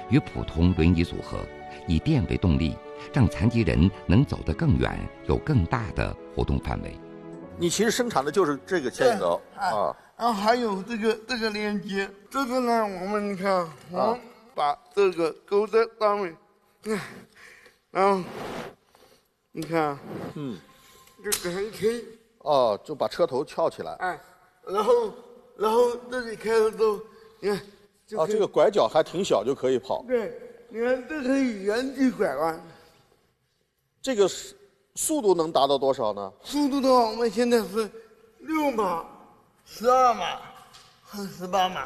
与普通轮椅组合，以电为动力，让残疾人能走得更远，有更大的活动范围。 你其实生产的就是这个牵引轴啊， 然后还有这个连接，这个呢，我们你看，我们把这个勾在上面，然后你看，就给它一推， 就把车头翘起来， 然后这里开了之后，你看， 这个拐角还挺小就可以跑。 对，你看这可以原地拐弯。 这个速度能达到多少呢？ 速度的话，我们现在是6码、12码和18码。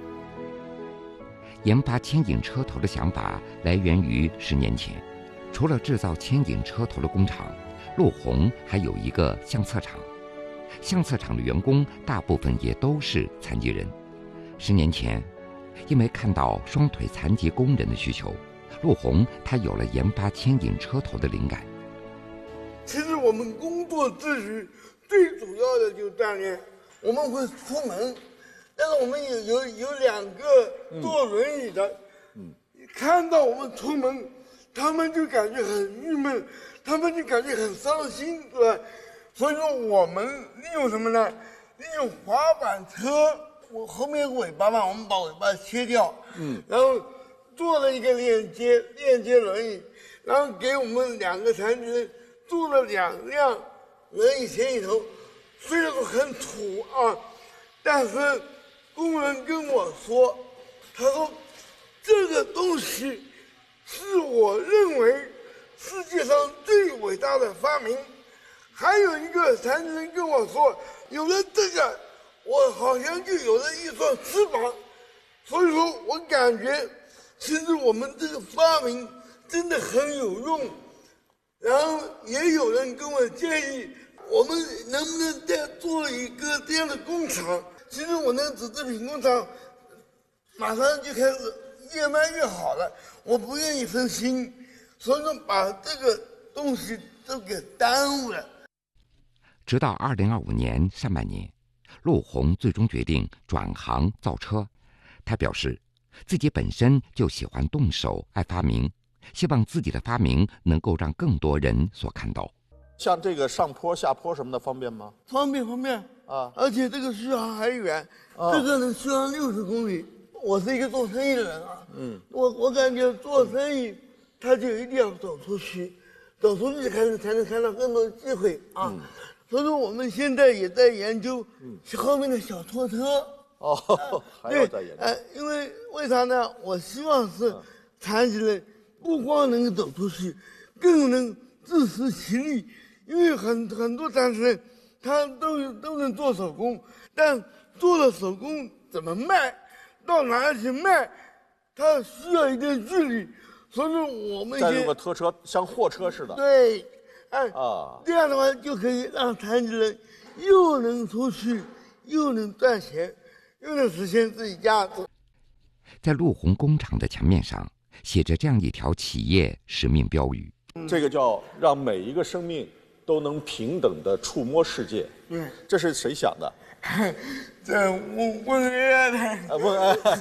研发牵引车头的想法来源于10年前，除了制造牵引车头的工厂，陆鸿还有一个相册厂。相册厂的员工大部分也都是残疾人。10年前，因为看到双腿残疾工人的需求，陆鸿他有了研发牵引车头的灵感。 其实我们工作之余最主要的就是锻炼，我们会出门，但是我们有2个坐轮椅的，看到我们出门，他们就感觉很郁闷，他们就感觉很伤心，对吧？所以说我们利用什么呢？利用滑板车，我后面有尾巴嘛，我们把尾巴切掉，然后做了一个链接轮椅，然后给我们2个残疾人做了2辆轮椅牵引头，虽然说很土啊，但是工人跟我说，他说这个东西是我认为世界上最伟大的发明。还有一个残疾人跟我说，有了这个，我好像就有了一双翅膀。所以说我感觉，其实我们这个发明真的很有用。然后也有人跟我建议，我们能不能再做一个这样的工厂？其实我那个纸制品工厂马上就开始越卖越好了，我不愿意分心，所以说把这个东西都给耽误了。 直到2025年上半年，陆鸿最终决定转行造车。他表示，自己本身就喜欢动手，爱发明，希望自己的发明能够让更多人所看到。 像这个上坡下坡什么的方便吗？ 方便啊！而且这个续航还远，这个能续航60公里。我是一个做生意的人啊，我感觉做生意，他就一定要走出去才能看到更多的机会啊。所以说我们现在也在研究后面的小拖车。 还要再研究。 因为啥呢？我希望是残疾人不光能够走出去，更能自食其力。因为很多残疾人他都能做手工，但做了手工怎么卖，到哪里去卖，他需要一定距离。所以说我们再用个拖车，像货车似的。 对。这样的话就可以让残疾人又能出去，又能赚钱，又能实现自己价值。 在陆鸿工厂的墙面上写着这样一条企业使命标语： 这个叫让每一个生命都能平等的触摸世界。这是谁想的？ 这问 AI 的。 问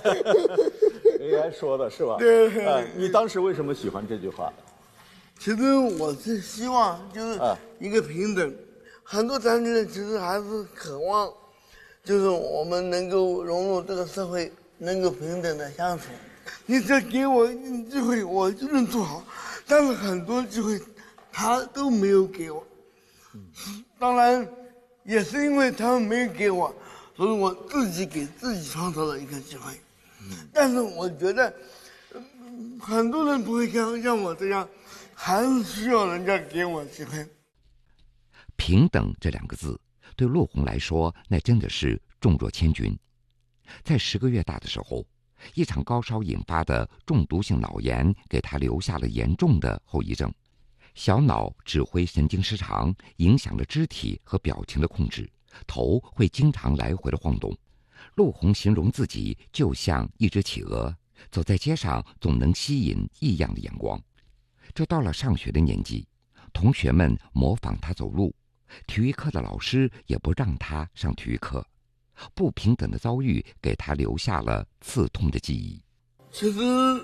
AI 说的是吧？ 对。 你当时为什么喜欢这句话？ 其实我是希望就是一个平等，很多残疾人其实还是渴望，就是我们能够融入这个社会，能够平等的相处。你只要给我一点机会，我就能做好。但是很多机会他都没有给我，当然也是因为他们没有给我，所以我自己给自己创造了一个机会。但是我觉得很多人不会像我这样，还是需要人家给我机会。 平等这2个字对陆鸿来说，那真的是重若千钧。在10个月大的时候，一场高烧引发的中毒性脑炎给他留下了严重的后遗症，小脑指挥神经失常，影响了肢体和表情的控制，头会经常来回的晃动。陆鸿形容自己就像一只企鹅，走在街上总能吸引异样的眼光。这到了上学的年纪，同学们模仿他走路，体育课的老师也不让他上体育课。不平等的遭遇给他留下了刺痛的记忆。 其实